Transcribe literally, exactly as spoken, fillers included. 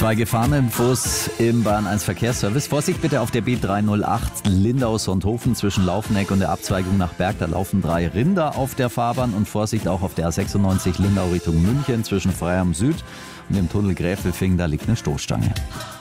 Zwei Gefahreninfos im Bahn eins Verkehrsservice. Vorsicht bitte auf der B dreihundertacht Lindau-Sonthofen zwischen Laufeneck und der Abzweigung nach Berg. Da laufen drei Rinder auf der Fahrbahn. Und Vorsicht auch auf der A sechsundneunzig Lindau Richtung München zwischen Freiham Süd und dem Tunnel Gräfelfing. Da liegt eine Stoßstange.